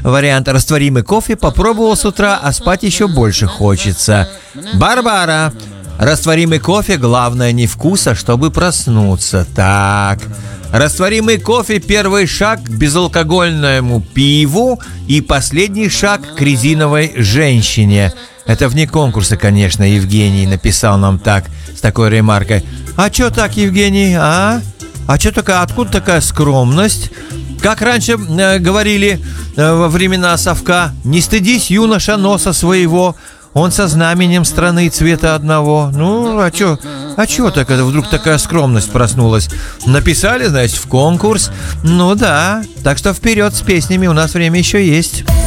Вариант растворимый кофе попробовал с утра, а спать еще больше хочется. Барбара. Растворимый кофе, главное не вкус, а чтобы проснуться. Так. Растворимый кофе – первый шаг к безалкогольному пиву и последний шаг к резиновой женщине. Это вне конкурса, конечно, Евгений написал нам так, с такой ремаркой. А чё так, Евгений, а? А чё такая, откуда такая скромность? Как раньше говорили во времена совка, не стыдись, юноша, носа своего, он со знаменем страны цвета одного. Ну, а чё так это вдруг такая скромность проснулась? Написали, значит, в конкурс. Ну да, так что вперед с песнями, у нас время еще есть.